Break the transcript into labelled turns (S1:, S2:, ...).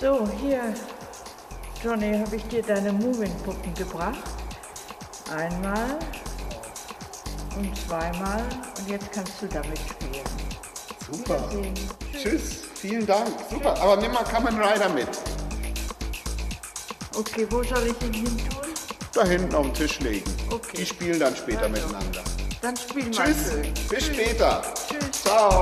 S1: So, hier, Johnny, habe ich dir deine Moving-Puppen gebracht. Einmal und zweimal und jetzt kannst du damit spielen.
S2: Super. Tschüss, vielen Dank. Super, aber nimm mal Kamen Rider mit.
S1: Okay, wo soll ich ihn hin tun?
S2: Da hinten auf den Tisch legen.
S1: Okay.
S2: Die spielen dann später miteinander.
S1: Dann spielen wir
S2: Tschüss,
S1: schön.
S2: bis später.
S1: Tschüss.
S2: Ciao.